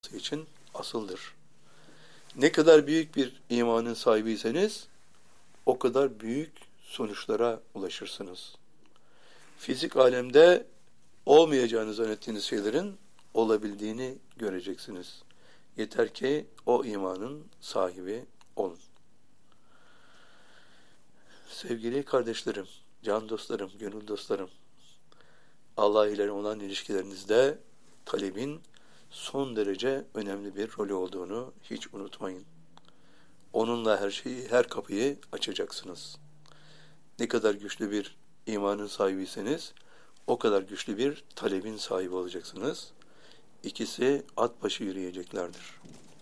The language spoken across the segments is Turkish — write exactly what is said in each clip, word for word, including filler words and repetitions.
için asıldır. Ne kadar büyük bir imanın sahibiyseniz o kadar büyük sonuçlara ulaşırsınız. Fizik alemde olmayacağını zannettiğiniz şeylerin olabildiğini göreceksiniz. Yeter ki o imanın sahibi olun. Sevgili kardeşlerim, can dostlarım, gönül dostlarım, Allah ile olan ilişkilerinizde talebin son derece önemli bir rolü olduğunu hiç unutmayın. Onunla her şeyi, her kapıyı açacaksınız. Ne kadar güçlü bir imanın sahibiyseniz, o kadar güçlü bir talebin sahibi olacaksınız. İkisi at başı yürüyeceklerdir.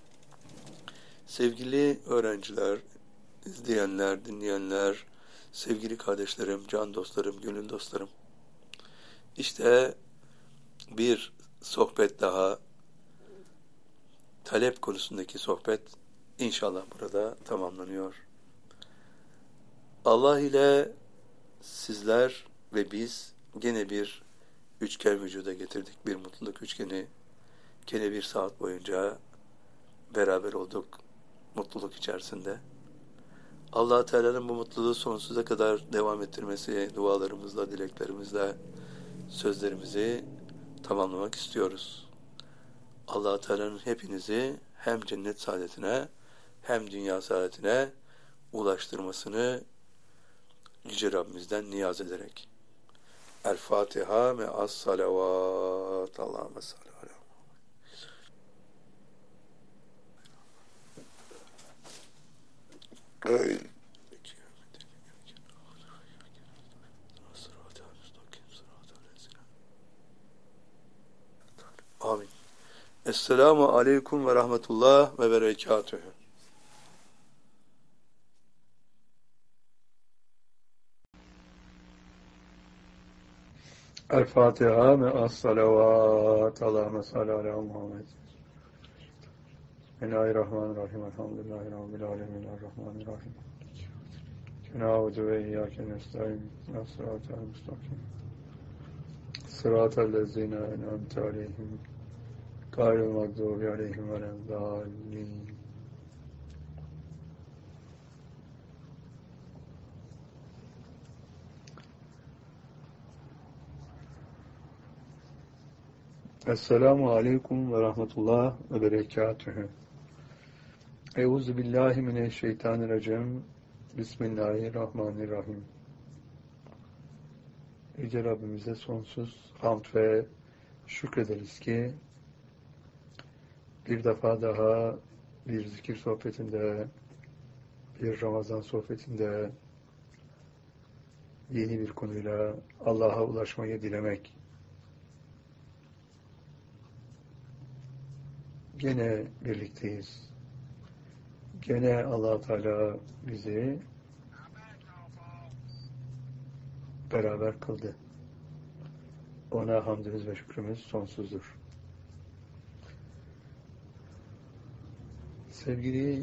Sevgili öğrenciler, izleyenler, dinleyenler, sevgili kardeşlerim, can dostlarım, gönül dostlarım. İşte bir sohbet daha, talep konusundaki sohbet inşallah burada tamamlanıyor. Allah ile sizler ve biz gene bir üçgen vücuda getirdik. Bir mutluluk üçgeni. Gene bir saat boyunca beraber olduk mutluluk içerisinde. Allah Teala'nın bu mutluluğu sonsuza kadar devam ettirmesi dualarımızla, dileklerimizle sözlerimizi tamamlamak istiyoruz. Allah Teala'nın hepinizi hem cennet saadetine hem dünya saadetine ulaştırmasını Yüce Rabbimizden niyaz ederek. El Fatiha me'as salavat. Allahümme salli ala. Amin. Esselamu aleyküm ve rahmetullah ve berekatühü. El Fatiha me'as salavat. Allahümme salli ala Muhammed. Bismillahirrahmanirrahim. Elhamdülillahi Rabbil alemin. Errahmanirrahim. Na'udu ve iyyâke nestaîn. Sıratal mustakim. Sıratal lezîne en'amte aleyhim. Gayril mağdûbi aleyhim veleddâllîn. Esselamu aleyküm ve rahmetullah ve berekatühü. Euzu billahi mineşşeytanirracim. Bismillahirrahmanirrahim. Yüce Rabbimize sonsuz hamd ve şükrederiz ki bir defa daha bir zikir sohbetinde, bir Ramazan sohbetinde yeni bir konuyla Allah'a ulaşmayı dilemek. Gene birlikteyiz. Gene Allah Teala bizi beraber kıldı. Ona hamdimiz ve şükrümüz sonsuzdur. Sevgili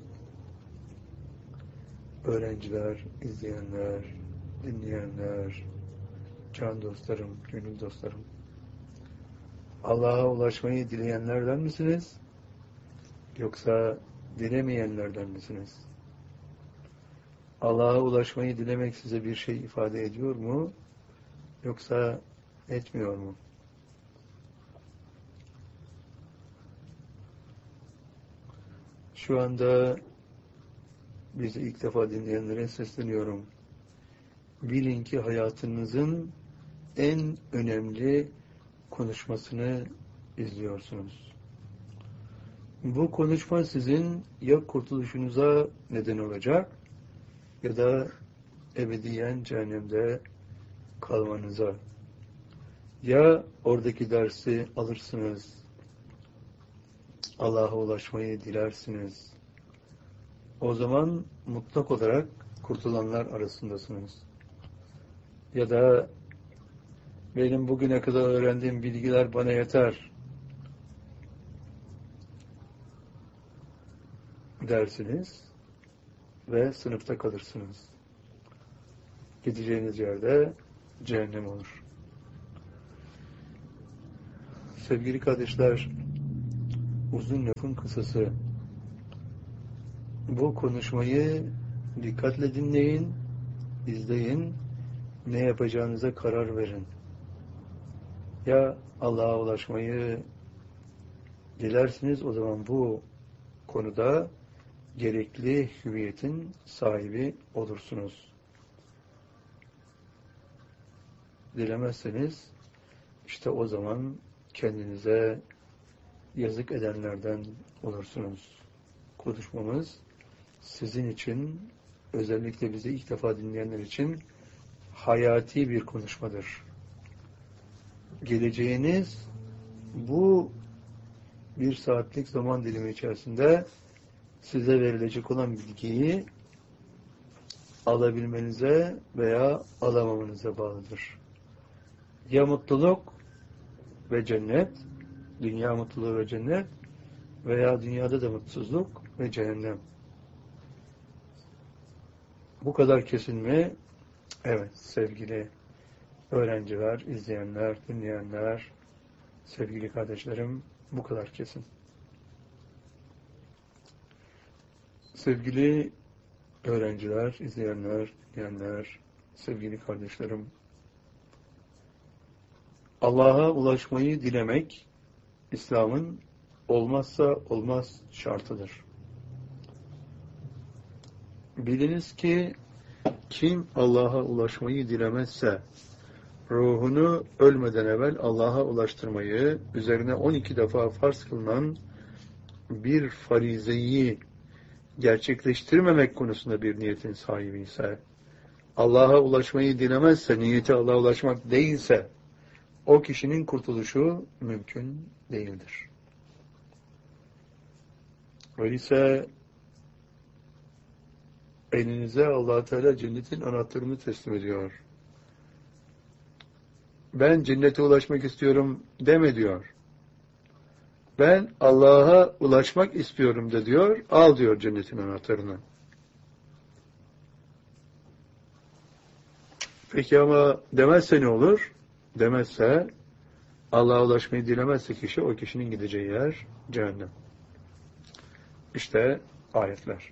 öğrenciler, izleyenler, dinleyenler, can dostlarım, gönül dostlarım, Allah'a ulaşmayı dileyenlerden misiniz? Yoksa dilemeyenlerden misiniz? Allah'a ulaşmayı dilemek size bir şey ifade ediyor mu? Yoksa etmiyor mu? Şu anda bizi ilk defa dinleyenlere sesleniyorum. Bilin ki hayatınızın en önemli konuşmasını izliyorsunuz. Bu konuşma sizin ya kurtuluşunuza neden olacak ya da ebediyen cehennemde kalmanıza. Ya oradaki dersi alırsınız, Allah'a ulaşmayı dilersiniz. O zaman mutlak olarak kurtulanlar arasındasınız. Ya da benim bugüne kadar öğrendiğim bilgiler bana yeter dersiniz ve sınıfta kalırsınız. Gideceğiniz yerde cehennem olur. Sevgili kardeşler, uzun lafın kısası. Bu konuşmayı dikkatle dinleyin, izleyin, ne yapacağınıza karar verin. Ya Allah'a ulaşmayı dilersiniz, o zaman bu konuda gerekli hüviyetin sahibi olursunuz. Dilemezseniz işte o zaman kendinize yazık edenlerden olursunuz. Konuşmamız sizin için, özellikle bizi ilk defa dinleyenler için hayati bir konuşmadır. Geleceğiniz bu bir saatlik zaman dilimi içerisinde size verilecek olan bilgiyi alabilmenize veya alamamanıza bağlıdır. Ya mutluluk ve cennet, dünya mutluluğu ve cennet, veya dünyada da mutsuzluk ve cehennem. Bu kadar kesin mi? Evet sevgili öğrenciler, izleyenler, dinleyenler, sevgili kardeşlerim, bu kadar kesin. Sevgili öğrenciler, izleyenler, dinleyenler, sevgili kardeşlerim, Allah'a ulaşmayı dilemek, İslam'ın olmazsa olmaz şartıdır. Biliniz ki kim Allah'a ulaşmayı dilemezse, ruhunu ölmeden evvel Allah'a ulaştırmayı, üzerine on iki defa farz kılınan bir farizeyi gerçekleştirmemek konusunda bir niyetin sahibi ise, Allah'a ulaşmayı dilemezse, niyeti Allah'a ulaşmak değilse, o kişinin kurtuluşu mümkün değildir. Öyleyse elinize Allah Teala cennetin anahtarını teslim ediyor. Ben cennete ulaşmak istiyorum deme diyor. Ben Allah'a ulaşmak istiyorum de diyor. Al diyor cennetin anahtarını. Peki ama demezse ne olur? Demezse, Allah'a ulaşmayı dilemezse kişi, o kişinin gideceği yer cehennem. İşte ayetler.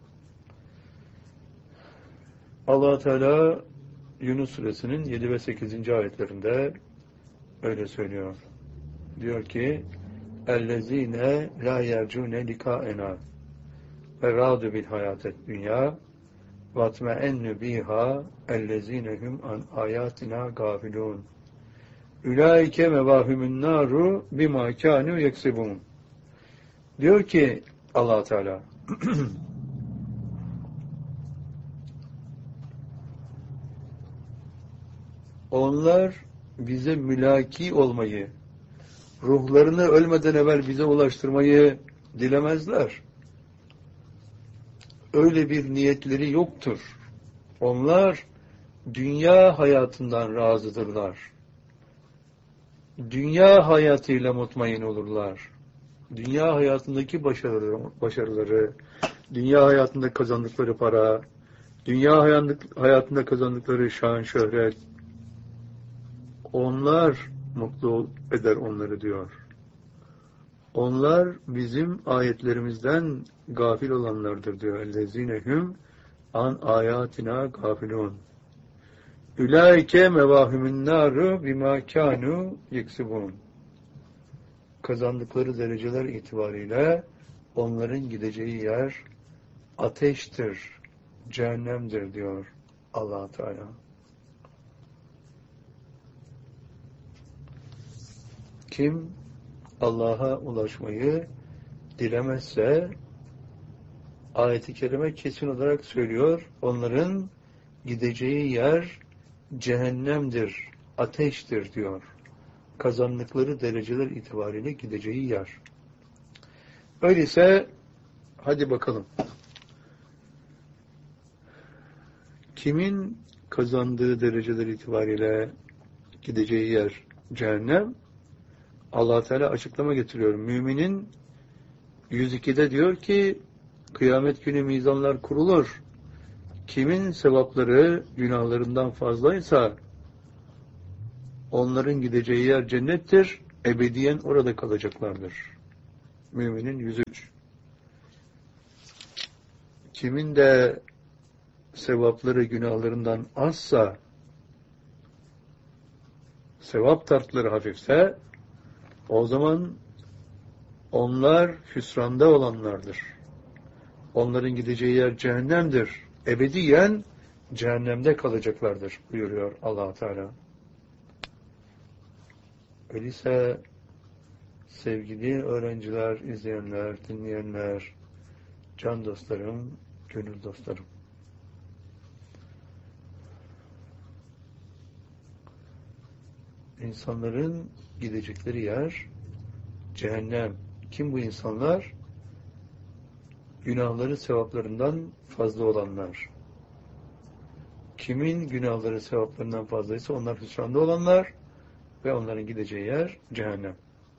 Allah Teala Yunus suresinin yedi ve sekizinci ayetlerinde öyle söylüyor. Diyor ki: "Ellezine la yercune likaena ve radu bil hayatet dünya vatma'ennu biha ellezinehum an ayatina gafilun. Ulaike mevahumun naru bima kanu yeksibun." Diyor ki Allah Teala, onlar bize mülaki olmayı, ruhlarını ölmeden evvel bize ulaştırmayı dilemezler. Öyle bir niyetleri yoktur. Onlar dünya hayatından razıdırlar. Dünya hayatıyla mutmain olurlar. Dünya hayatındaki başarıları, başarıları, dünya hayatında kazandıkları para, dünya hayatında kazandıkları şan, şöhret, onlar mutlu eder onları diyor. Onlar bizim ayetlerimizden gafil olanlardır diyor. Ellezinehum an ayatina gafilun. Ulaike mevahumun naru bima kanu yeksibun. Kazandıkları dereceler itibariyle onların gideceği yer ateştir, cehennemdir diyor Allah Teala. Kim Allah'a ulaşmayı dilemezse, ayet-i kerime kesin olarak söylüyor, onların gideceği yer cehennemdir, ateştir diyor. Kazandıkları dereceler itibariyle gideceği yer. Öyleyse hadi bakalım. Kimin kazandığı dereceler itibariyle gideceği yer cehennem? Allah Teala açıklama getiriyor. Müminin yüz ikide diyor ki kıyamet günü mizanlar kurulur. Kimin sevapları günahlarından fazlaysa onların gideceği yer cennettir. Ebediyen orada kalacaklardır. Müminin yüz üç. Kimin de sevapları günahlarından azsa, sevap tartları hafifse, o zaman onlar hüsranda olanlardır. Onların gideceği yer cehennemdir. Ebediyen cehennemde kalacaklardır buyuruyor Allah Teala. Öyleyse sevgili öğrenciler, izleyenler, dinleyenler, can dostlarım, gönül dostlarım. İnsanların gidecekleri yer cehennem. Kim bu insanlar? Günahları sevaplarından fazla olanlar. Kimin günahları sevaplarından fazlaysa onlar hüsranda olanlar ve onların gideceği yer cehennem.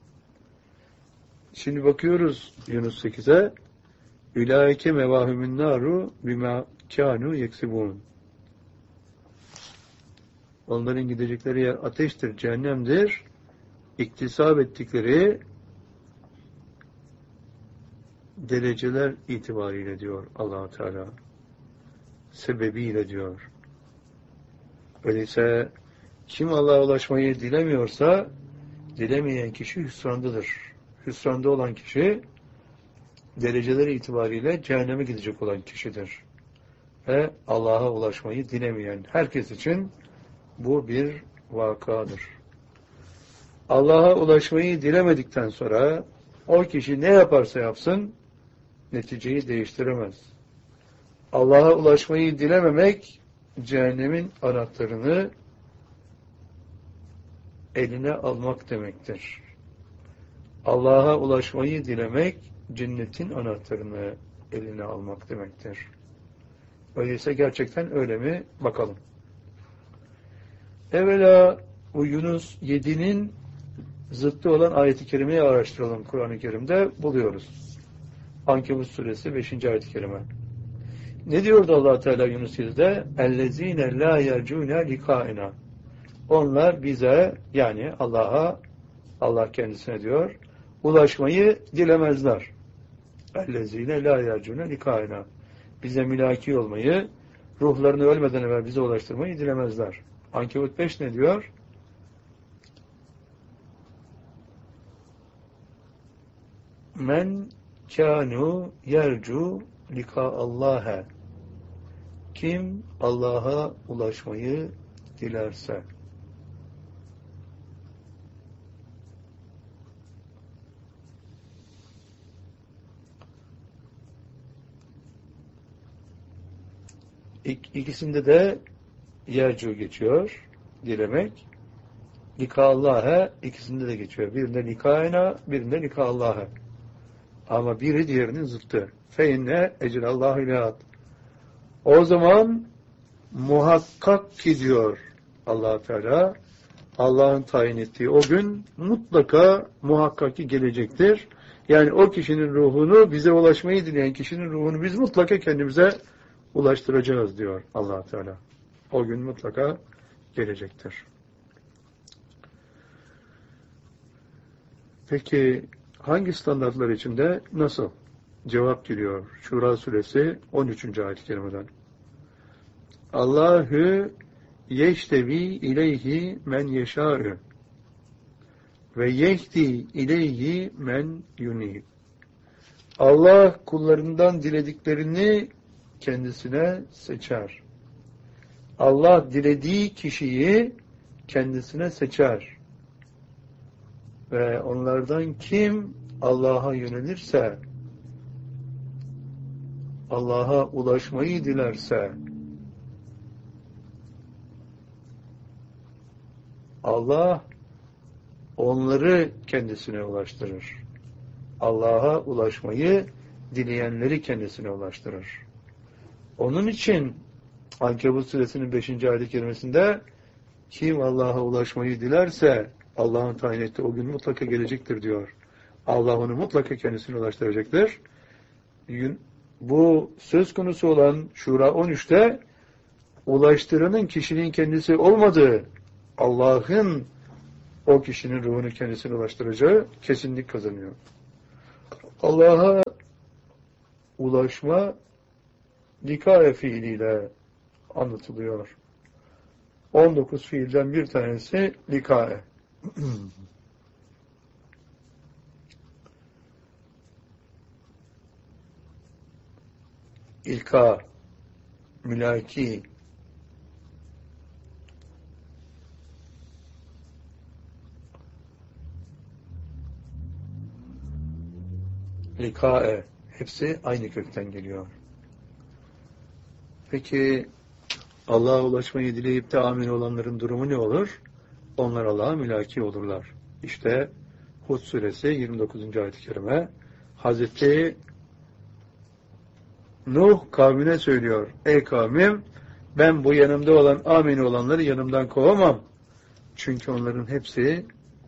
Şimdi bakıyoruz Yunus sekize. Ulaike mevahümün naru bima kanu yeksibun. Onların gidecekleri yer ateştir, cehennemdir. İktisap ettikleri dereceler itibariyle diyor Allah Teala. Sebebiyle diyor. Öyleyse kim Allah'a ulaşmayı dilemiyorsa dilemeyen kişi hüsrandadır. Hüsranda olan kişi dereceleri itibariyle cehenneme gidecek olan kişidir. Ve Allah'a ulaşmayı dilemeyen herkes için bu bir vakadır. Allah'a ulaşmayı dilemedikten sonra o kişi ne yaparsa yapsın neticeyi değiştiremez. Allah'a ulaşmayı dilememek cehennemin anahtarını eline almak demektir. Allah'a ulaşmayı dilemek cennetin anahtarını eline almak demektir. Öyleyse gerçekten öyle mi? Bakalım. Evvela bu Yunus yedinin zıttı olan ayet-i kerimeyi araştıralım. Kur'an-ı Kerim'de buluyoruz. Ankebut suresi beşinci ayet-i kerime. Ne diyordu Allah Teala Yunus yedide? اَلَّذ۪ينَ لَا يَرْجُونَ لِقَائِنَا. Onlar bize, yani Allah'a, Allah kendisine diyor, ulaşmayı dilemezler. اَلَّذ۪ينَ لَا يَرْجُونَ لِقَائِنَا. Bize mülaki olmayı, ruhlarını ölmeden evvel bize ulaştırmayı dilemezler. Ankebut beş ne diyor? Men kânû yercu likâallâhe. Kim Allah'a ulaşmayı dilerse. İk, ikisinde de yercu geçiyor, dilemek. Likâallâhe ikisinde de geçiyor. Birinde likâina, birinde likâallâhe. Ama biri diğerinin zıttı. Feinne ecrallahu ilahat. O zaman muhakkak ki diyor Allah Teala, Allah'ın tayin ettiği o gün mutlaka muhakkak ki gelecektir. Yani o kişinin ruhunu, bize ulaşmayı dileyen kişinin ruhunu biz mutlaka kendimize ulaştıracağız diyor Allah Teala. O gün mutlaka gelecektir. Peki hangi standartlar içinde nasıl? Cevap geliyor. Şura suresi on üçüncü ayet-i kerimeden. Allahu yeştevi ileyhi men yeşâ'ü ve yehdi ileyhi men yunib. Allah kullarından dilediklerini kendisine seçer. Allah dilediği kişiyi kendisine seçer. Ve onlardan kim Allah'a yönelirse, Allah'a ulaşmayı dilerse, Allah onları kendisine ulaştırır. Allah'a ulaşmayı dileyenleri kendisine ulaştırır. Onun için Ankebut suresinin beşinci ayet-i kerimesinde kim Allah'a ulaşmayı dilerse Allah'ın tayin ettiği o gün mutlaka gelecektir diyor. Allah onu mutlaka kendisine ulaştıracaktır. Bu söz konusu olan Şura on üçte ulaştıranın kişinin kendisi olmadığı, Allah'ın o kişinin ruhunu kendisine ulaştıracağı kesinlik kazanıyor. Allah'a ulaşma likae fiiliyle anlatılıyor. on dokuz fiilden bir tanesi likae. İlka, mülaki, likae, hepsi aynı kökten geliyor. Peki Allah'a ulaşmayı dileyip de amin olanların durumu ne olur? Onlar Allah'a mülaki olurlar. İşte Hud suresi yirmi dokuzuncu ayet-i kerime Hazreti Nuh kavmine söylüyor. Ey kavmim, ben bu yanımda olan amin olanları yanımdan kovamam. Çünkü onların hepsi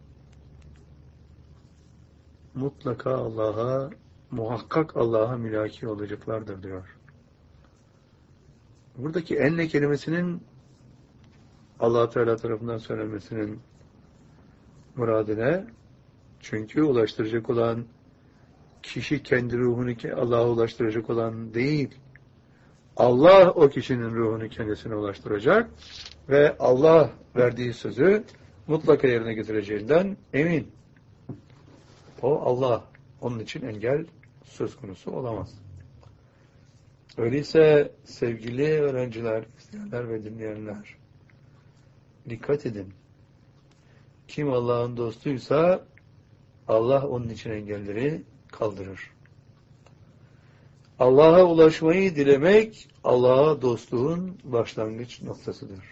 mutlaka Allah'a, muhakkak Allah'a mülaki olacaklardır diyor. Buradaki enne kelimesinin Allah Teala tarafından söylenmesinin muradı ne? Çünkü ulaştıracak olan kişi kendi ruhunu Allah'a ulaştıracak olan değil. Allah o kişinin ruhunu kendisine ulaştıracak ve Allah verdiği sözü mutlaka yerine getireceğinden emin. O Allah. Onun için engel söz konusu olamaz. Öyleyse sevgili öğrenciler, izleyenler ve dinleyenler, dikkat edin. Kim Allah'ın dostuysa Allah onun için engelleri kaldırır. Allah'a ulaşmayı dilemek Allah'a dostluğun başlangıç noktasıdır.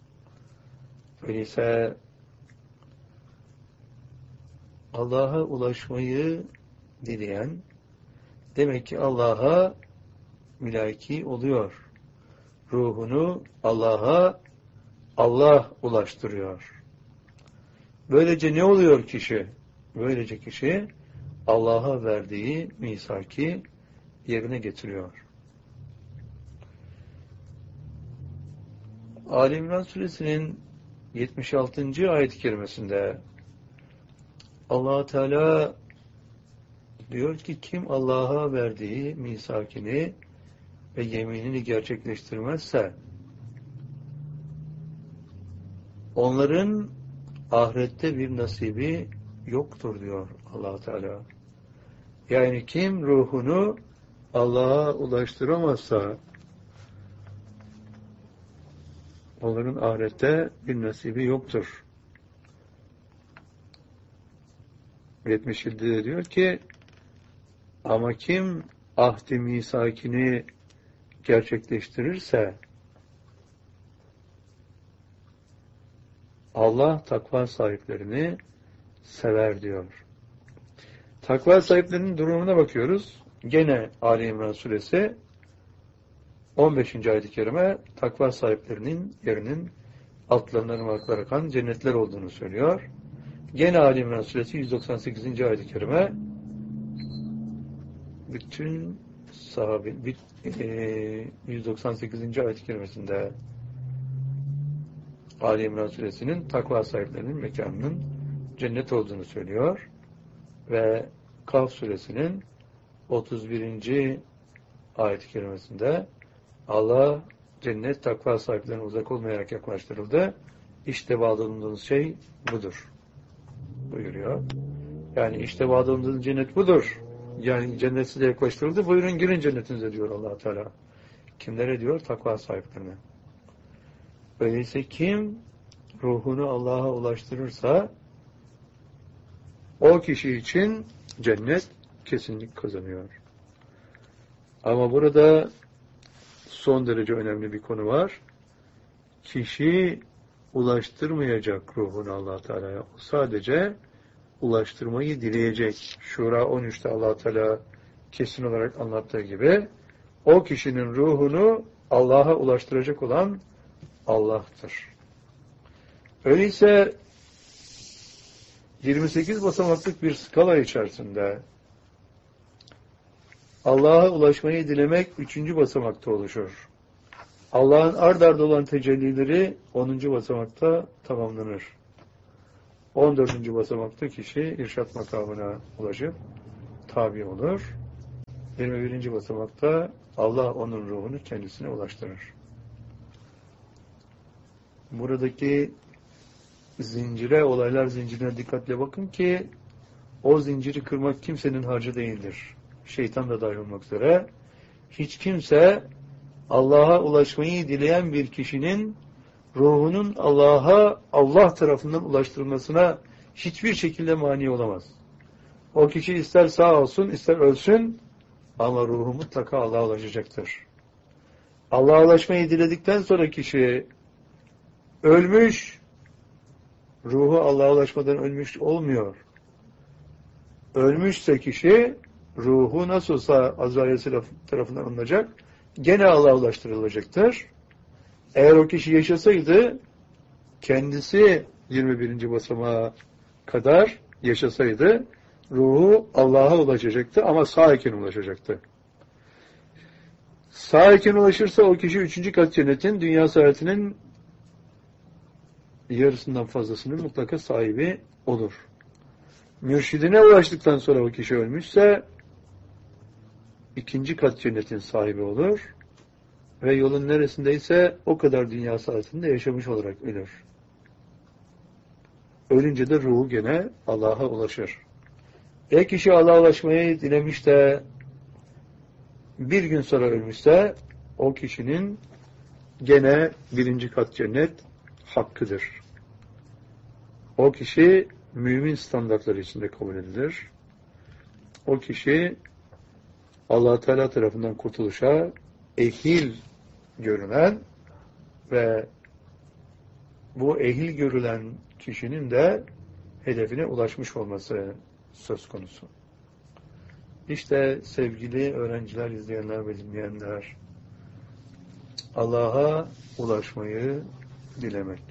Öyleyse Allah'a ulaşmayı dileyen demek ki Allah'a mülaki oluyor. Ruhunu Allah'a Allah ulaştırıyor. Böylece ne oluyor kişi? Böylece kişi Allah'a verdiği misaki yerine getiriyor. Ali İmran suresinin yetmiş altıncı ayet-i kerimesinde Allah Teala diyor ki kim Allah'a verdiği misakini ve yeminini gerçekleştirmezse onların ahirette bir nasibi yoktur diyor Allah Teala. Yani kim ruhunu Allah'a ulaştıramazsa onların ahirette bir nasibi yoktur. yetmiş yedide diyor ki ama kim ahd-i misakini gerçekleştirirse Allah takva sahiplerini sever diyor. Takva sahiplerinin durumuna bakıyoruz. Gene Ali İmran suresi on beşinci ayet-i kerime takva sahiplerinin yerinin altlarından ırmaklar akan cennetler olduğunu söylüyor. Gene Ali İmran suresi yüz doksan sekizinci ayet-i kerime bütün sahabe yüz doksan sekizinci ayet-i kerimesinde Ali İmran suresinin takva sahiplerinin mekanının cennet olduğunu söylüyor ve Kaf suresinin otuz birinci ayet-i kerimesinde Allah cennet takva sahiplerine uzak olmayarak yaklaştırıldı. İşte vaad olunduğunuz şey budur buyuruyor. Yani işte vaad olunduğunuz cennet budur. Yani cennet size yaklaştırıldı. Buyurun girin cennetinize diyor Allah Teala. Kimlere diyor? Takva sahiplerine. Öyleyse kim ruhunu Allah'a ulaştırırsa o kişi için cennet kesinlik kazanıyor. Ama burada son derece önemli bir konu var. Kişi ulaştırmayacak ruhunu Allah Teala'ya. Sadece ulaştırmayı dileyecek. Şura on üçte Allah Teala kesin olarak anlattığı gibi o kişinin ruhunu Allah'a ulaştıracak olan Allah'tır. Öyleyse yirmi sekiz basamaklık bir skala içerisinde Allah'a ulaşmayı dilemek üçüncü basamakta oluşur. Allah'ın ard arda olan tecellileri onuncu basamakta tamamlanır. on dördüncü basamakta kişi irşat makamına ulaşıp tabi olur. yirmi birinci basamakta Allah onun ruhunu kendisine ulaştırır. Buradaki zincire, olaylar zincirine dikkatle bakın ki o zinciri kırmak kimsenin harcı değildir. Şeytan da dahil olmak üzere. Hiç kimse Allah'a ulaşmayı dileyen bir kişinin ruhunun Allah'a, Allah tarafından ulaştırılmasına hiçbir şekilde mani olamaz. O kişi ister sağ olsun, ister ölsün ama ruhu mutlaka Allah'a ulaşacaktır. Allah'a ulaşmayı diledikten sonra kişi ölmüş, ruhu Allah'a ulaşmadan ölmüş olmuyor. Ölmüşse kişi, ruhu nasıl olsa Azrail tarafından alınacak, gene Allah'a ulaştırılacaktır. Eğer o kişi yaşasaydı, kendisi yirmi birinci basamağa kadar yaşasaydı, ruhu Allah'a ulaşacaktı ama sağ iken ulaşacaktı. Sağ iken ulaşırsa o kişi üçüncü kat cennetin, dünya saadetinin yarısından fazlasının mutlaka sahibi olur. Mürşidine ulaştıktan sonra o kişi ölmüşse ikinci kat cennetin sahibi olur ve yolun neresindeyse o kadar dünya saadetinde yaşamış olarak ölür. Ölünce de ruhu gene Allah'a ulaşır. Eğer kişi Allah'a ulaşmayı dilemiş de bir gün sonra ölmüşse o kişinin gene birinci kat cennet hakkıdır. O kişi mümin standartları içinde kabul edilir. O kişi Allah Teala tarafından kurtuluşa ehil görülen ve bu ehil görülen kişinin de hedefine ulaşmış olması söz konusu. İşte sevgili öğrenciler, izleyenler ve dinleyenler, Allah'a ulaşmayı dilemek.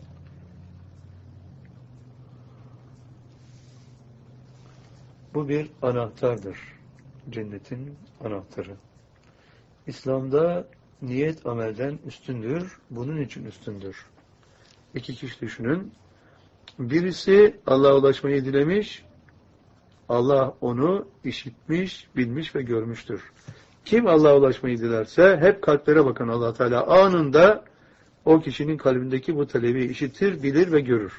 Bu bir anahtardır. Cennetin anahtarı. İslam'da niyet amelden üstündür. Bunun için üstündür. İki kişi düşünün. Birisi Allah'a ulaşmayı dilemiş. Allah onu işitmiş, bilmiş ve görmüştür. Kim Allah'a ulaşmayı dilerse hep kalplere bakan Allah Teala anında o kişinin kalbindeki bu talebi işitir, bilir ve görür.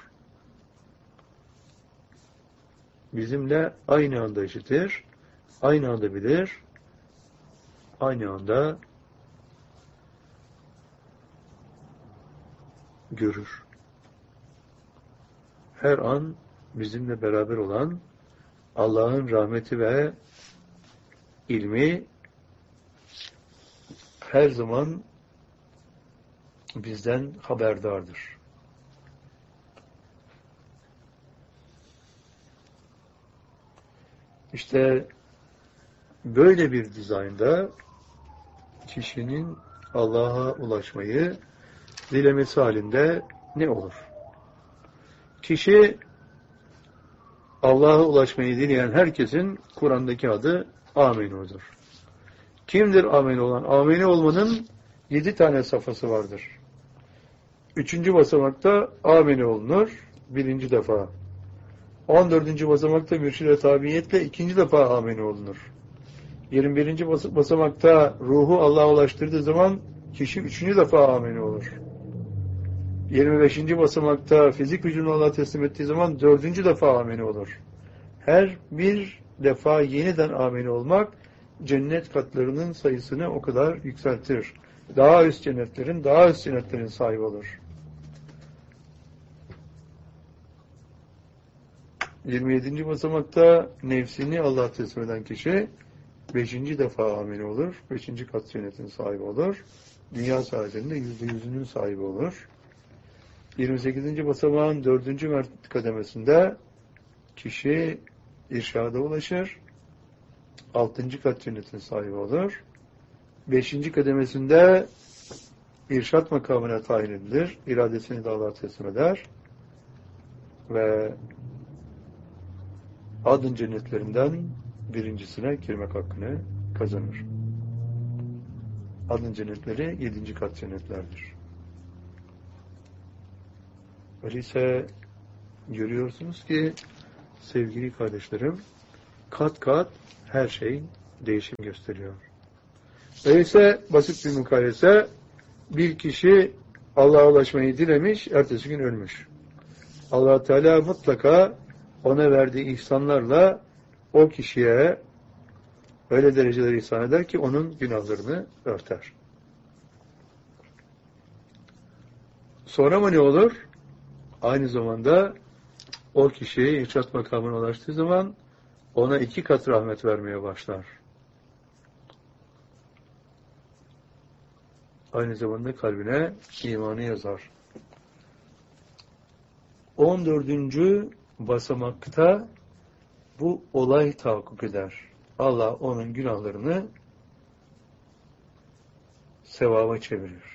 Bizimle aynı anda işitir, aynı anda bilir, aynı anda görür. Her an bizimle beraber olan Allah'ın rahmeti ve ilmi her zaman bizden haberdardır. İşte böyle bir dizaynda kişinin Allah'a ulaşmayı dilemesi halinde ne olur? Kişi Allah'a ulaşmayı dileyen herkesin Kur'an'daki adı Amenu'dur. Kimdir Amenu olan? Amenu olmanın yedi tane safhası vardır. Üçüncü basamakta Amenu olunur. Birinci defa. On dördüncü basamakta mürşid-i tabiiyetle ikinci defa Amenu olunur. Yirmi birinci basamakta ruhu Allah'a ulaştırdığı zaman kişi üçüncü defa Amenu olur. Yirmi beşinci basamakta fizik vücudunu Allah'a teslim ettiği zaman dördüncü defa Amenu olur. Her bir defa yeniden Amenu olmak cennet katlarının sayısını o kadar yükseltir. Daha üst cennetlerin, daha üst cennetlerin sahibi olur. yirmi yedinci basamakta nefsini Allah'a teslim eden kişi beşinci defa ameli olur. beşinci kat cennetin sahibi olur. Dünya saadetinde yüzde yüzünün sahibi olur. yirmi sekizinci basamağın dördüncü kademesinde kişi irşada ulaşır. altıncı kat cennetin sahibi olur. beşinci kademesinde irşat makamına tayin edilir. İradesini de Allah'a teslim eder. Ve adın cennetlerinden birincisine girmek hakkını kazanır. Adın cennetleri yedinci kat cennetlerdir. Öyleyse görüyorsunuz ki sevgili kardeşlerim, kat kat her şey değişim gösteriyor. Öyleyse basit bir mukayese, bir kişi Allah'a ulaşmayı dilemiş, ertesi gün ölmüş. Allah Teala mutlaka ona verdiği ihsanlarla o kişiye öyle dereceler ihsan eder ki onun günahlarını örter. Sonra mı ne olur? Aynı zamanda o kişi irşat makamına ulaştığı zaman ona iki kat rahmet vermeye başlar. Aynı zamanda kalbine imanı yazar. on dördüncü basamakta bu olay tahakkuk eder. Allah onun günahlarını sevaba çevirir.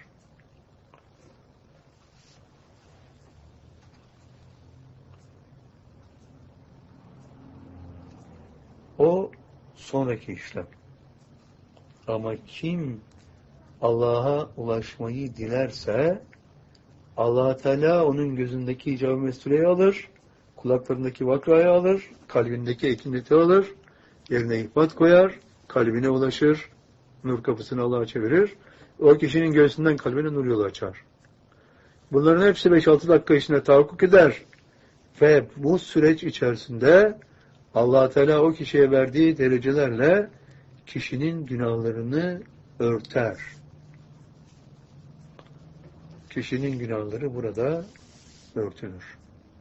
O sonraki işlem. Ama kim Allah'a ulaşmayı dilerse Allah Teala onun gözündeki icab-ı mesuleyi alır, kulaklarındaki vakrayı alır, kalbindeki ekineti alır, yerine ihbat koyar, kalbine ulaşır, nur kapısını Allah'a çevirir, o kişinin göğsünden kalbine nur yolu açar. Bunların hepsi beş altı dakika içinde tahakkuk eder ve bu süreç içerisinde Allah Teala o kişiye verdiği derecelerle kişinin günahlarını örter. Kişinin günahları burada örtülür.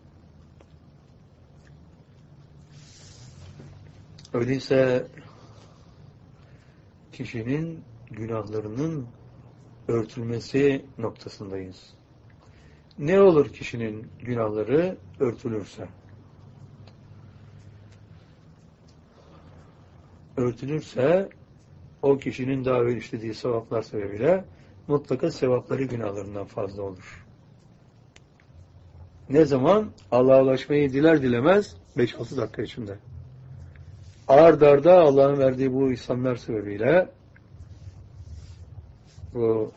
Öyleyse kişinin günahlarının örtülmesi noktasındayız. Ne olur kişinin günahları örtülürse? Örtülürse o kişinin daha evvel işlediği sevaplar sebebiyle mutlaka sevapları günahlarından fazla olur. Ne zaman? Allah'a ulaşmayı diler dilemez beş altı dakika içinde. Ard arda Allah'ın verdiği bu ihsanlar sebebiyle bu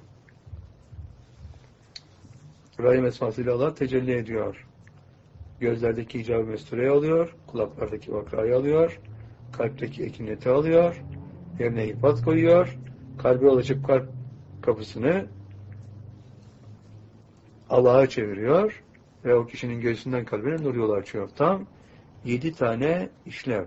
Rahim esmasıyla Allah tecelli ediyor. Gözlerdeki icab-ı mestureyi alıyor, kulaklardaki vakrayı alıyor, kalpteki ekineti alıyor, yerine ihbat koyuyor, kalbe ulaşıp kalp kapısını Allah'a çeviriyor ve o kişinin göğsünden kalbine nur yolu açıyor. Tam yedi tane işlev.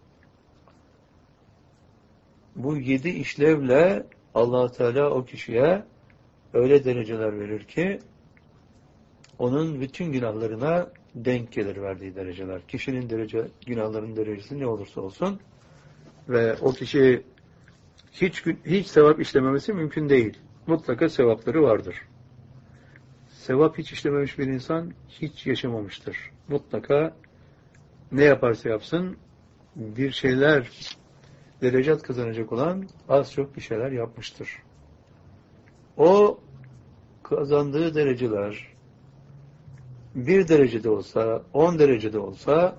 Bu yedi işlevle Allah Teala o kişiye öyle dereceler verir ki onun bütün günahlarına denk gelir verdiği dereceler. Kişinin derece, günahlarının derecesi ne olursa olsun ve o kişi hiç hiç sevap işlememesi mümkün değil. Mutlaka sevapları vardır. Sevap hiç işlememiş bir insan hiç yaşamamıştır. Mutlaka ne yaparsa yapsın bir şeyler derecat kazanacak olan az çok bir şeyler yapmıştır. O kazandığı dereceler bir derecede olsa, on derecede olsa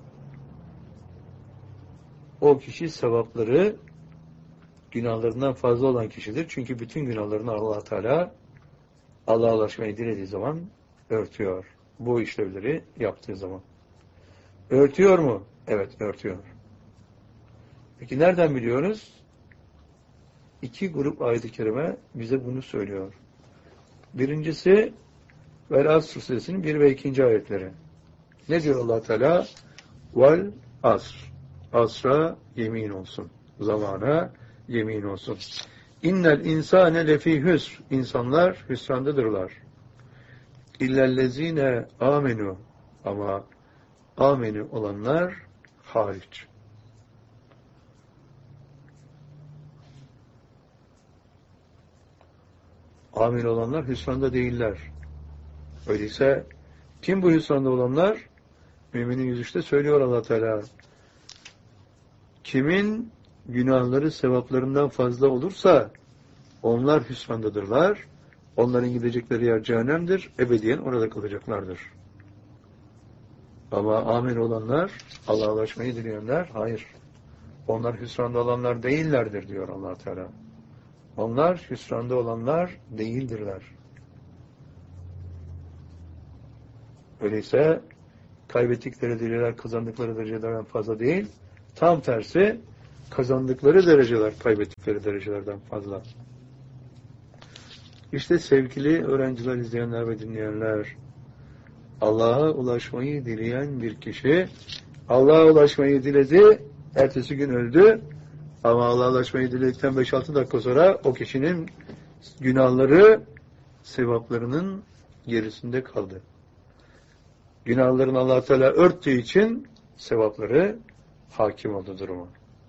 o kişi sevapları günahlarından fazla olan kişidir. Çünkü bütün günahlarını Allah Teala Allah'a ulaşmayı dilediği zaman örtüyor. Bu işlevleri yaptığı zaman. Örtüyor mu? Evet, örtüyor. Peki nereden biliyoruz? İki grup ayet-i kerime bize bunu söylüyor. Birincisi Vel Asr suresinin bir ve ikinci ayetleri. Ne diyor Allah Teala? Vel Asr. Asra yemin olsun. Zamana yemin olsun. İnnel insane lefî hüsr. İnsanlar hüsrandadırlar. İllellezine amenu. Ama amenu olanlar hariç. Amin olanlar hüsranda değiller. Öyleyse kim bu hüsranda olanlar? Müminin yüz üçte söylüyor Allah Teala. Kimin günahları sevaplarından fazla olursa onlar hüsrandadırlar. Onların gidecekleri yer cehennemdir. Ebediyen orada kalacaklardır. Ama amin olanlar, Allah'a ulaşmayı dileyenler, hayır. Onlar hüsranda olanlar değillerdir diyor Allah Teala. Onlar hüsranda olanlar değildirler. Öyleyse kaybettikleri dereceler kazandıkları derecelerden fazla değil, Tam tersi kazandıkları dereceler kaybettikleri derecelerden fazla. İşte sevgili öğrenciler, izleyenler ve dinleyenler, Allah'a ulaşmayı dileyen bir kişi, Allah'a ulaşmayı diledi, ertesi gün öldü, ama Allah'a ulaşmayı diledikten beş altı dakika sonra o kişinin günahları sevaplarının gerisinde kaldı. Günahlarını Allah Teala örttüğü için sevapları hakim oldu duruma.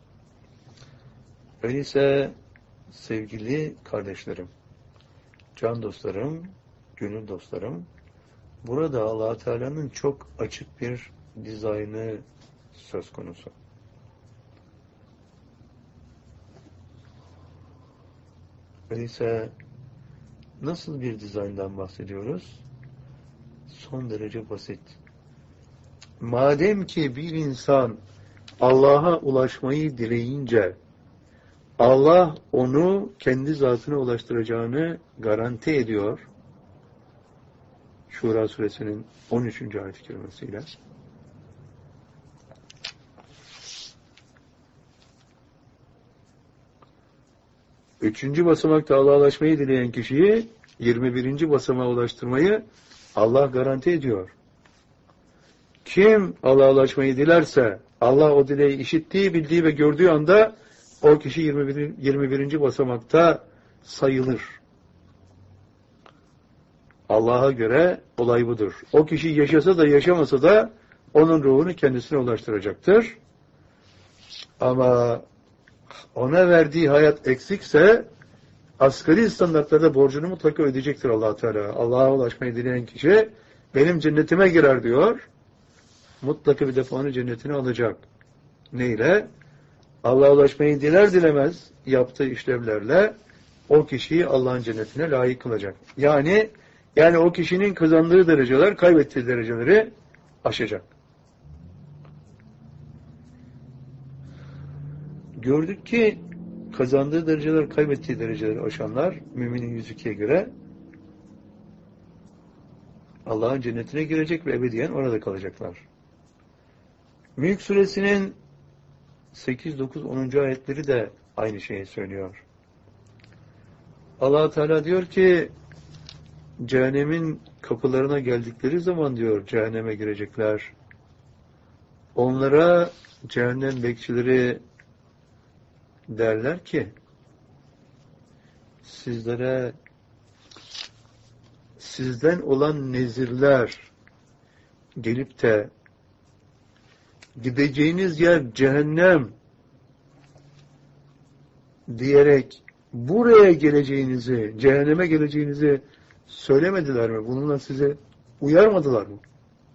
Öyleyse sevgili kardeşlerim, can dostlarım, gönül dostlarım, burada Allah Teala'nın çok açık bir dizaynı söz konusu. Öyleyse nasıl bir dizayndan bahsediyoruz? Son derece basit. Madem ki bir insan Allah'a ulaşmayı dileyince Allah onu kendi zatına ulaştıracağını garanti ediyor. Şura suresinin on üçüncü ayet-i kerimesiyle. Üçüncü basamakta Allah'a ulaşmayı dileyen kişiyi yirmi birinci basamağa ulaştırmayı Allah garanti ediyor. Kim Allah'a ulaşmayı dilerse Allah o dileği işittiği, bildiği ve gördüğü anda o kişi yirmi birinci basamakta sayılır. Allah'a göre olay budur. O kişi yaşasa da yaşamasa da onun ruhunu kendisine ulaştıracaktır. Ama ona verdiği hayat eksikse asgari standartlarda borcunu mutlaka ödeyecektir Allah Teala. Allah'a ulaşmayı dileyen kişi benim cennetime girer diyor. Mutlaka bir defa onu cennetine alacak. Neyle? Allah'a ulaşmayı diler dilemez yaptığı işlevlerle o kişiyi Allah'ın cennetine layık kılacak. Yani yani o kişinin kazandığı dereceler kaybettiği dereceleri aşacak. Gördük ki kazandığı dereceler kaybettiği dereceleri aşanlar müminin yüz ikiye göre Allah'ın cennetine girecek ve ebediyen orada kalacaklar. Mülk suresinin sekiz, dokuz, onuncu ayetleri de aynı şeyi söylüyor. Allah Teala diyor ki cehennemin kapılarına geldikleri zaman diyor cehenneme girecekler. Onlara cehennem bekçileri derler ki sizlere sizden olan nezirler gelip de gideceğiniz yer cehennem diyerek buraya geleceğinizi, cehenneme geleceğinizi söylemediler mi? Bununla size uyarmadılar mı?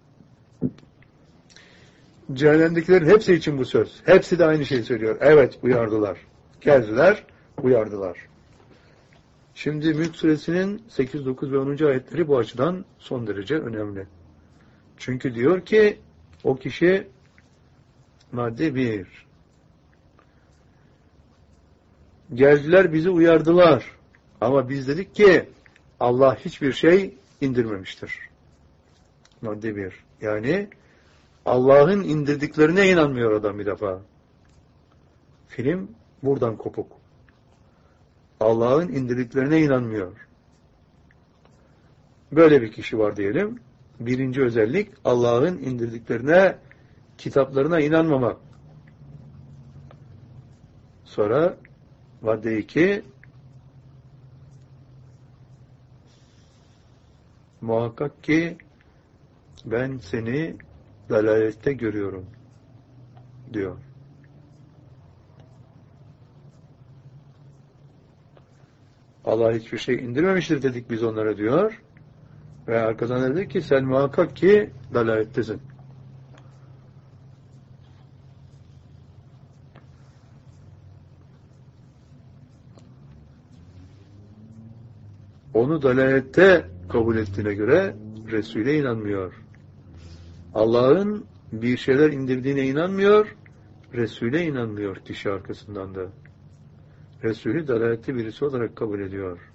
Cehennemdekilerin hepsi için bu söz. Hepsi de aynı şeyi söylüyor. Evet, uyardılar. Geldiler, uyardılar. Şimdi Mülk suresinin sekiz, dokuz ve onuncu ayetleri bu açıdan son derece önemli. Çünkü diyor ki o kişi madde bir. Geldiler bizi uyardılar. Ama biz dedik ki Allah hiçbir şey indirmemiştir. Madde bir. Yani Allah'ın indirdiklerine inanmıyor adam bir defa. Film buradan kopuk. Allah'ın indirdiklerine inanmıyor. Böyle bir kişi var diyelim. Birinci özellik Allah'ın indirdiklerine, kitaplarına inanmamak. Sonra madde iki, muhakkak ki ben seni dalalette görüyorum diyor. Allah hiçbir şey indirmemiştir dedik biz onlara diyor. Ve arkadan dedi ki sen muhakkak ki dalalettesin. Onu dalalette kabul ettiğine göre Resul'e inanmıyor. Allah'ın bir şeyler indirdiğine inanmıyor, Resul'e inanmıyor kişi arkasından da. Resulü dalalette birisi olarak kabul ediyor.